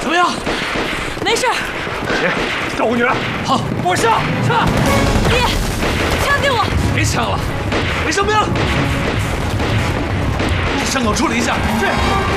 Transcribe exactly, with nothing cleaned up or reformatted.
怎么样？ 没事。 姐，照顾你了。 好，我上上。 爹，枪给我。 别枪了，没生命。伤口处理一下。是。